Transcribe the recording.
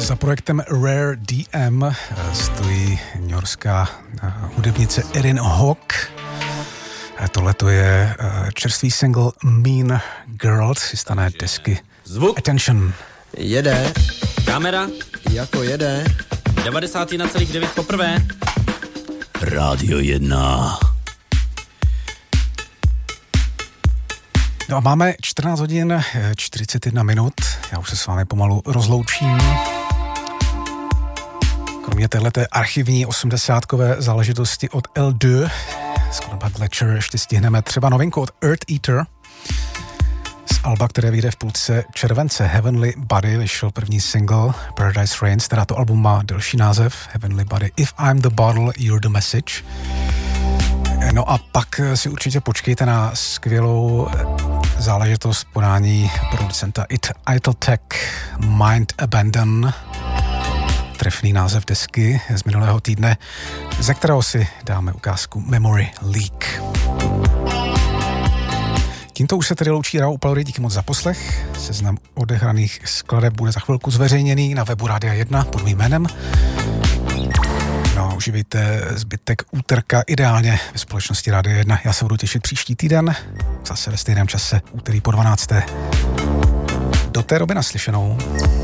Za projektem Rare DM stojí newyorská hudebnice Erin Hawk. Tohleto je čerstvý single Mean Girls, chystané desky. Zvuk. Attention. Jede. Kamera. Jako jede. 91,9 poprvé. Rádio 1. No a máme 14 hodin 41 minut. Já už se s vámi pomalu rozloučím. Kromě téhleté archivní 80kové záležitosti od L2 skladba Gletscher ještě stihneme třeba novinku od Earth Eater z alba, které vyjde v půlce července. Heavenly Body vyšel první single Paradise Rains, teda to album má delší název Heavenly Body. If I'm the bottle, you're the message. No a pak si určitě počkejte na skvělou záležitost podání producenta Idletech Mind Abandon. Trefný název desky z minulého týdne, ze kterého si dáme ukázku Memory Leak. Tímto už se tedy loučí Rao Upalory, díky moc za poslech. Seznam odehraných skladeb bude za chvilku zveřejněný na webu Rádia 1 pod mým jménem. No, uživejte zbytek úterka ideálně ve společnosti Rádia 1. Já se budu těšit příští týden, zase ve stejném čase, úterý po 12. Do té doby naslyšenou.